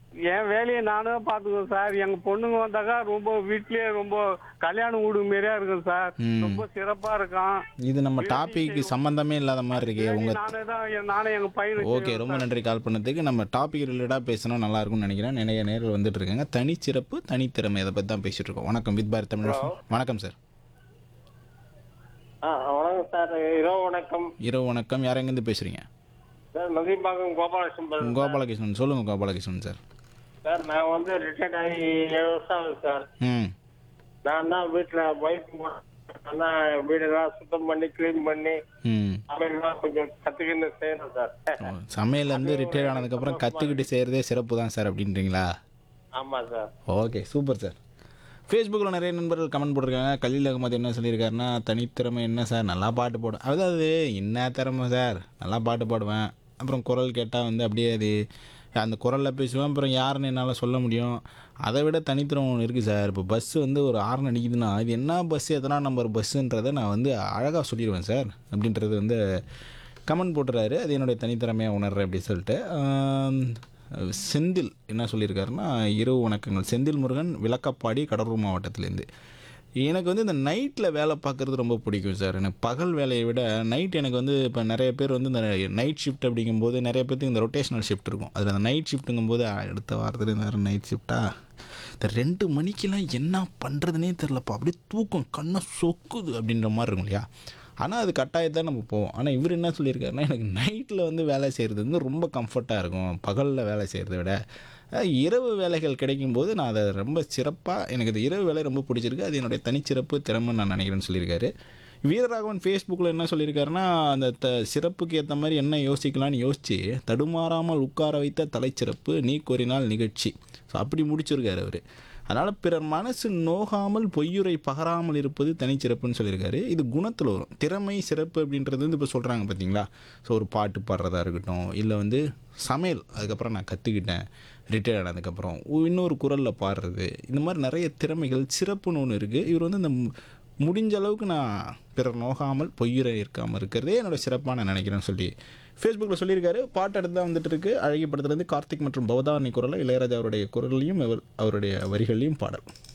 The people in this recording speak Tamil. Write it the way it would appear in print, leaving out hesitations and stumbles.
என் வேலையை நானே பார்த்துக்குவேன் சார். எங்க பொண்ணுங்க வந்தாக்கா ரொம்ப வீட்லயே ரொம்ப கல்யாண வீடு மாரியா இருக்கும் சார். ம். ரொம்ப சிறப்பா இருக்கும். இது நம்ம வேலையும் டாபிக்கு செய்வோம். சம்மந்தமே இல்லாத மாதிரி இருக்கே வேலையை உங்க. நானே எங்க பையனுக்கு ஓகே, செய்வேன் ரொம்ப சார். நன்றி கால் பண்ணதுக்கு. நம்ம டாபிக் ரிலேட்டடாக பேசினா நல்லா இருக்கும்னு நினைக்கிறேன். நிறைய நேரில் வந்துட்டு இருக்காங்க. தனிச்சிறப்பு தனித்திறமை இதை பற்றி தான் பேசிட்டு இருக்கோம். வணக்கம் வித் பாரத் தமிழ். ஹலோ. வணக்கம் சார். வணக்கம் சார். இரவு வணக்கம் இரவு வணக்கம். யார் எங்கேருந்து பேசுறீங்க? சார். மதிப்பாக்கம் கோபாலகிருஷ்ணன் பேசுறேன் சார். கோபாலகிருஷ்ணன். சொல்லுங்க கோபாலகிருஷ்ணன் சார். சார் நான் வந்து ரிட்டையர்ட் ஆகி 7 வருஷம் ஆகுது சார். ம். நான் தான் வீட்டில் ஒய்ஃப் தான் வீடெல்லாம் சுத்தம் பண்ணி க்ளீன் பண்ணி ம். சமையல்லாம் கொஞ்சம் கற்றுக்கின்னு செய்யணும் சார். சமையல்லேருந்து ரிட்டையர் ஆனதுக்கப்புறம் கற்றுக்கிட்டு செய்கிறதே சிறப்பு தான் சார் அப்படின்றீங்களா? ஆமாம் சார். Okay, super sir. ஃபேஸ்புக்கில் நிறைய நண்பர்கள் கமெண்ட் போட்டிருக்காங்க. கலீல் அகமது என்ன சொல்லியிருக்காருன்னா, தனித்திறமை என்ன சார், நல்லா பாட்டு போடுவேன். அதாவது என்ன திறமை சார், நல்லா பாட்டு பாடுவேன், அப்புறம் குரல் கேட்டால் வந்து அப்படியே அது அந்த குரலில் பேசுவேன், அப்புறம் யாருன்னு என்னால் சொல்ல முடியும். அதை விட தனித்திறமை ஒன்று இருக்குது சார். இப்போ பஸ்ஸு வந்து ஒரு ஹார்ன் அடிக்குதுன்னா இது என்ன பஸ்ஸு, எத்தனா நம்பர் பஸ்ஸுன்றதை நான் வந்து அழகாக சொல்லிடுவேன் சார் அப்படின்றது வந்து கமெண்ட் போட்டுறாரு. அது என்னுடைய தனித்திறமையாக உணர்றேன் அப்படி சொல்லிட்டு. செந்தில் என்ன சொல்லியிருக்காருன்னா, இரவு வணக்கங்கள். செந்தில் முருகன், விளக்கப்பாடி, கடலூர் மாவட்டத்திலேருந்து. எனக்கு வந்து இந்த நைட்டில் வேலை பார்க்குறது ரொம்ப பிடிக்கும் சார். எனக்கு பகல் வேலையை விட நைட் எனக்கு வந்து இப்போ நிறைய பேர் வந்து இந்த நைட் ஷிஃப்ட் அப்படிங்கும்போது நிறைய பேருக்கு இந்த ரொட்டேஷனல் ஷிஃப்ட் இருக்கும். அதில் அந்த நைட் ஷிஃப்ட்டுங்கும்போது அடுத்த வாரத்தில் இந்த வேறு நைட் ஷிஃப்ட்டா இந்த 2 மணிக்கெல்லாம் என்ன பண்ணுறதுனே தெரிலப்பா, அப்படியே தூக்கம் கண்ணை சொக்குது அப்படின்ற மாதிரி இருக்கும் இல்லையா. ஆனால் அது கட்டாயத்தான் நம்ம போவோம். ஆனால் இவர் என்ன சொல்லியிருக்காருன்னா, எனக்கு நைட்டில் வந்து வேலை செய்கிறது வந்து ரொம்ப கம்ஃபர்ட்டாக இருக்கும் பகலில் வேலை செய்கிறத விட. இரவு வேலைகள் கிடைக்கும்போது நான் அதை ரொம்ப சிறப்பாக, எனக்கு அது இரவு வேலை ரொம்ப பிடிச்சிருக்கு, அது என்னுடைய தனிச்சிறப்பு திறமைன்னு நான் நினைக்கிறேன்னு சொல்லியிருக்காரு. வீரராகவன் ஃபேஸ்புக்கில் என்ன சொல்லியிருக்காருன்னா, அந்த சிறப்புக்கு ஏற்ற மாதிரி என்ன யோசிக்கலான்னு யோசித்து தடுமாறாமல் உட்கார வைத்த தலைச்சிறப்பு நீ கோரினால் நிகழ்ச்சி. ஸோ அப்படி முடிச்சிருக்காரு அவர். அதனால் பிறர் மனசு நோகாமல் பொய்யுரை பகராமல் இருப்பது தனிச்சிறப்புன்னு சொல்லியிருக்காரு. இது குணத்தில் வரும். திறமை சிறப்பு அப்படின்றது வந்து இப்போ சொல்கிறாங்க பார்த்தீங்களா. ஸோ ஒரு பாட்டு பாடுறதா இருக்கட்டும், இல்லை வந்து சமையல் அதுக்கப்புறம் நான் கற்றுக்கிட்டேன் ரிட்டையர்ட் ஆனதுக்கப்புறம், இன்னொரு குரலில் பாடுறது, இந்த மாதிரி நிறைய திறமைகள் சிறப்புன்னு ஒன்று இருக்குது. இவர் வந்து இந்த முடிஞ்ச அளவுக்கு நான் பிறர் நோகாமல் பொய்யுரை இருக்காமல் இருக்கிறதே என்னோடய சிறப்பாக நான் நினைக்கிறேன்னு சொல்லி ஃபேஸ்புக்கில் சொல்லியிருக்காரு. பாட்டு அடுத்து தான் வந்துட்டு இருக்கு. அழகிய படத்துலேருந்து கார்த்திக் மற்றும் பவதாரணி குரலில் இளையராஜா அவருடைய குரலையும் அவருடைய வரிகளையும் பாடல்.